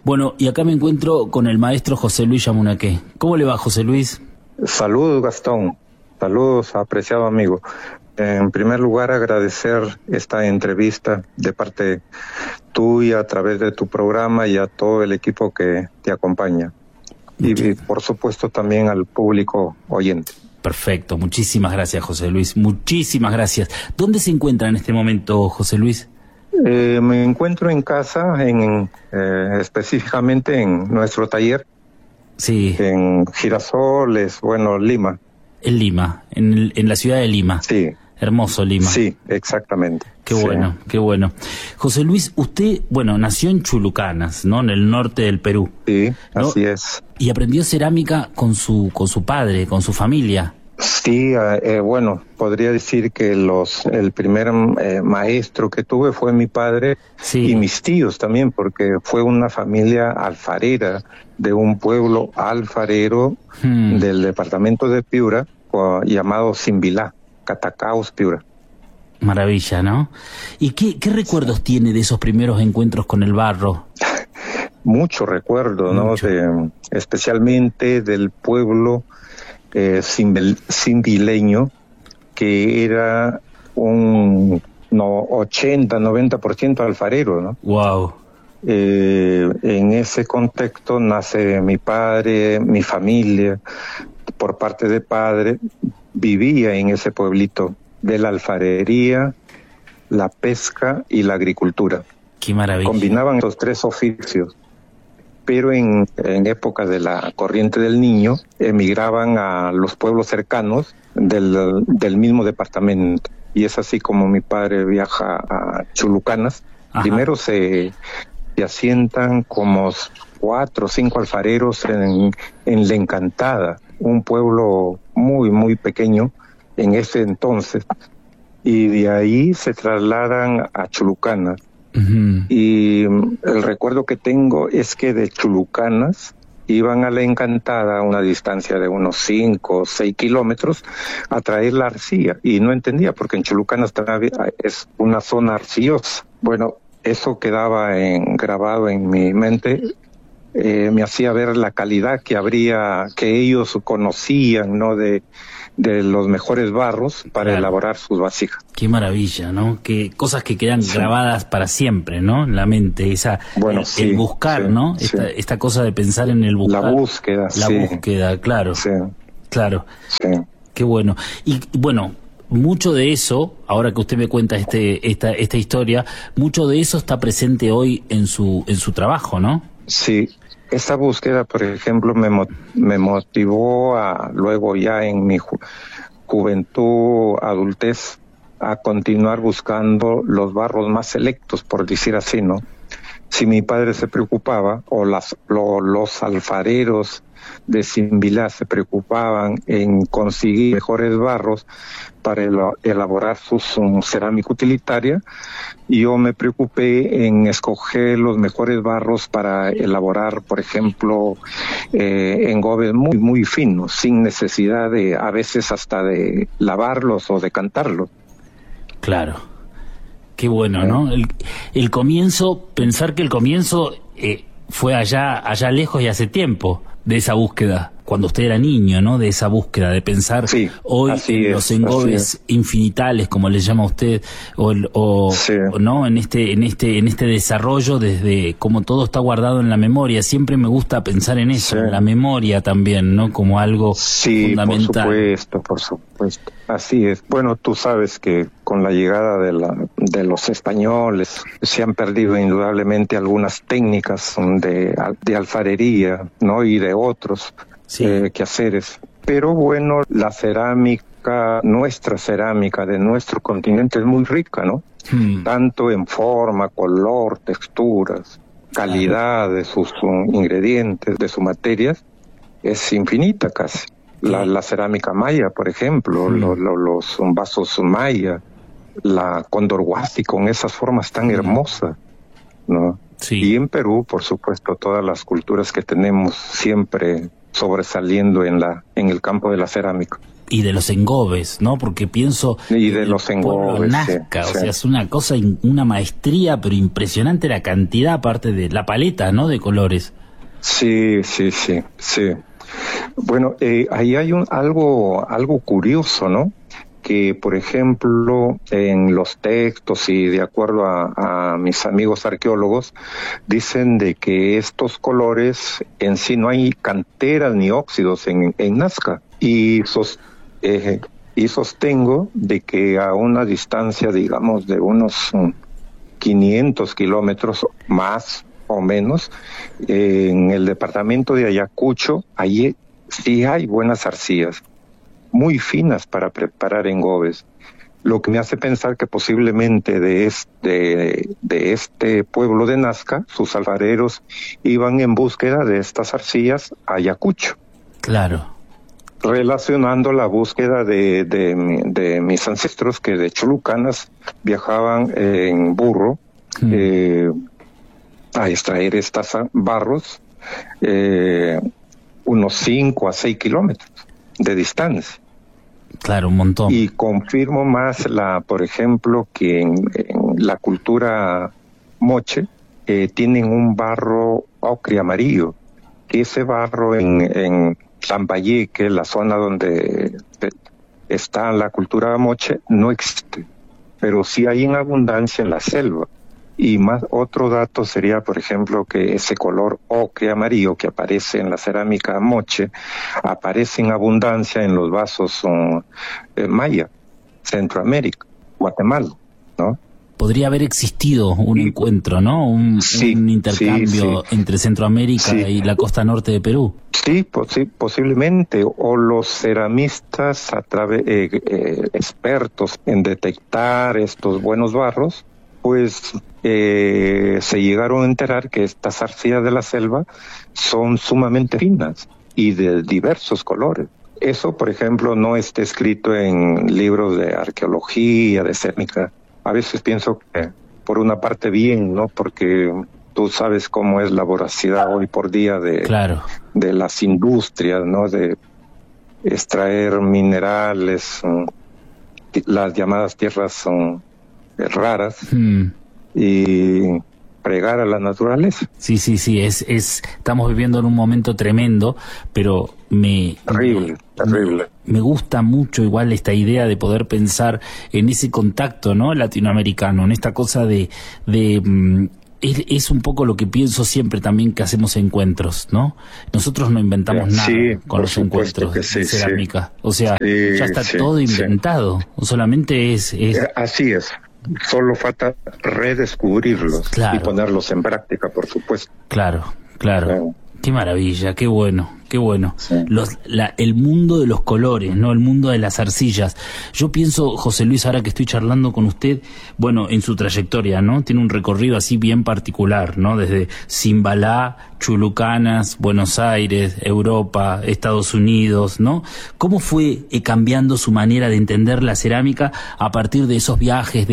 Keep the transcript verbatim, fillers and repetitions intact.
Bueno, y acá me encuentro con el maestro José Luis Yamunaqué. ¿Cómo le va, José Luis? Saludos, Gastón. Saludos, apreciado amigo. En primer lugar, agradecer esta entrevista de parte tuya a través de tu programa y a todo el equipo que te acompaña. Y, y por supuesto también al público oyente. Perfecto, muchísimas gracias, José Luis, muchísimas gracias. ¿Dónde se encuentra en este momento, José Luis? Eh, me encuentro en casa, en eh, específicamente en nuestro taller, sí, en Girasoles, bueno, Lima. En Lima, en, el, en la ciudad de Lima. Sí. Hermoso Lima. Sí, exactamente. Qué sí. bueno, qué bueno. José Luis, usted, bueno, nació en Chulucanas, ¿no? En el norte del Perú. Sí, ¿no? Así es. Y aprendió cerámica con su con su padre, con su familia. Sí, eh, bueno, podría decir que los el primer eh, maestro que tuve fue mi padre sí. y mis tíos también, porque fue una familia alfarera de un pueblo alfarero hmm. del departamento de Piura, llamado Simbilá, Catacaos, Piura. Maravilla, ¿no? ¿Y qué, qué recuerdos tiene de esos primeros encuentros con el barro? Mucho recuerdo, ¿no? Mucho. De, especialmente del pueblo eh, simbil, simbileño, que era un no, ochenta, noventa por ciento alfarero, ¿no? Wow. Eh, en ese contexto nace mi padre, mi familia, por parte de padre, vivía en ese pueblito de la alfarería, la pesca y la agricultura. Qué maravilla. Combinaban esos tres oficios, pero en, en época de la corriente del Niño emigraban a los pueblos cercanos del, del mismo departamento. Y es así como mi padre viaja a Chulucanas. Ajá. Primero se, se asientan como cuatro o cinco alfareros en, en La Encantada, un pueblo muy, muy pequeño en ese entonces, y de ahí se trasladan a Chulucanas. Uh-huh. Y el recuerdo que tengo es que de Chulucanas iban a La Encantada a una distancia de unos cinco o seis kilómetros a traer la arcilla, y no entendía porque en Chulucanas es una zona arcillosa. Bueno, eso quedaba en, grabado en mi mente. Eh, me hacía ver la calidad que habría, que ellos conocían, ¿no? De, de los mejores barros para claro. elaborar sus vasijas. Qué maravilla, ¿no? Que cosas que quedan sí. grabadas para siempre, ¿no? En la mente, esa, bueno, el, sí, el buscar, sí, ¿no? Sí. Esta, esta cosa de pensar en el buscar. La búsqueda, La sí. búsqueda, claro. Sí. Claro. Sí. Qué bueno. Y bueno, mucho de eso, ahora que usted me cuenta este, esta, esta historia, mucho de eso está presente hoy en su, en su trabajo, ¿no? Sí. Esa búsqueda, por ejemplo, me, me motivó a, luego ya en mi ju juventud, adultez, a continuar buscando los barros más selectos, por decir así, ¿no? Si mi padre se preocupaba, o las, lo, los alfareros de Simbilá se preocupaban en conseguir mejores barros para el, elaborar su um, cerámica utilitaria, yo me preocupé en escoger los mejores barros para elaborar, por ejemplo, eh, engobes muy, muy finos, sin necesidad de, a veces hasta de lavarlos o de cantarlos. Claro. Qué bueno, ¿no? El, el comienzo, pensar que el comienzo eh, fue allá, allá lejos y hace tiempo de esa búsqueda, cuando usted era niño, ¿no? De esa búsqueda, de pensar sí, hoy en es, los engobes infinitales, como le llama usted, o, o, sí. o no, en este, en este, en este desarrollo, desde como todo está guardado en la memoria. Siempre me gusta pensar en eso, sí. en la memoria también, ¿no? Como algo sí, fundamental. Por supuesto, por supuesto. Así es. Bueno, tú sabes que con la llegada de, la, de los españoles se han perdido indudablemente algunas técnicas de, de alfarería, ¿no? Y de otros sí. eh, quehaceres. Pero bueno, la cerámica, nuestra cerámica de nuestro continente es muy rica, ¿no? Hmm. Tanto en forma, color, texturas, calidad claro. de sus um, ingredientes, de sus materias, es infinita casi. La, la cerámica maya, por ejemplo, hmm. lo, lo, los vasos maya, la condorhuasi con esas formas tan hmm. hermosas, ¿no? Sí. Y en Perú, por supuesto, todas las culturas que tenemos siempre sobresaliendo en la en el campo de la cerámica. y de los engobes, ¿no? Porque pienso... Y de los engobes, Nazca, sí, o sí. sea, es una cosa, una maestría, pero impresionante la cantidad, aparte de la paleta, ¿no? De colores. Sí, sí, sí, sí. Bueno, eh, ahí hay un algo, algo curioso, ¿no? Que, por ejemplo, en los textos y de acuerdo a, a mis amigos arqueólogos, dicen de que estos colores en sí no hay canteras ni óxidos en, en Nazca. Y, sos, eh, y sostengo de que a una distancia, digamos, de unos um, quinientos kilómetros más o menos, eh, en el departamento de Ayacucho, allí sí hay buenas arcillas, muy finas para preparar engobes, lo que me hace pensar que posiblemente de este, de este pueblo de Nazca, sus alfareros iban en búsqueda de estas arcillas a Ayacucho. Claro. Relacionando la búsqueda de, de, de mis ancestros que de Chulucanas viajaban en burro mm. eh, a extraer estas barros eh, unos cinco a seis kilómetros de distancia. Claro, un montón. Y confirmo más, la, por ejemplo, que en, en la cultura moche eh, tienen un barro ocre amarillo, que ese barro en, en Lambayeque, la zona donde está la cultura moche, no existe, pero sí hay en abundancia en la selva. Y más otro dato sería, por ejemplo, que ese color ocre amarillo que aparece en la cerámica moche aparece en abundancia en los vasos um, eh, maya, Centroamérica, Guatemala, ¿no? Podría haber existido un y, encuentro, ¿no? Un, sí, un intercambio sí, sí. entre Centroamérica sí. y la costa norte de Perú. Sí, posi posiblemente, o los ceramistas a través eh, eh, expertos en detectar estos buenos barros, pues eh, se llegaron a enterar que estas arcillas de la selva son sumamente finas y de diversos colores. Eso, por ejemplo, no está escrito en libros de arqueología, de cerámica. A veces pienso que por una parte bien, ¿no? Porque tú sabes cómo es la voracidad hoy por día de, claro. de las industrias, ¿no? De extraer minerales, um, las llamadas tierras son raras hmm. y fregar a la naturaleza. Sí, sí, sí, es, es, estamos viviendo en un momento tremendo, pero me... Terrible, me, terrible. Me gusta mucho igual esta idea de poder pensar en ese contacto, ¿no? Latinoamericano, en esta cosa de... de mm, es, es un poco lo que pienso siempre también que hacemos encuentros, ¿no? Nosotros no inventamos sí, nada con los encuentros que sí, de cerámica. Sí. O sea, sí, ya está sí, todo inventado, sí. Solamente es, es... Así es. Solo falta redescubrirlos claro. y ponerlos en práctica, por supuesto. Claro, claro. claro. Qué maravilla, qué bueno, qué bueno. Sí. Los, la, el mundo de los colores, ¿no? El mundo de las arcillas. Yo pienso, José Luis, ahora que estoy charlando con usted, bueno, en su trayectoria, ¿no? Tiene un recorrido así bien particular, ¿no? Desde Zimbalá, Chulucanas, Buenos Aires, Europa, Estados Unidos, ¿no? ¿Cómo fue eh, cambiando su manera de entender la cerámica a partir de esos viajes? De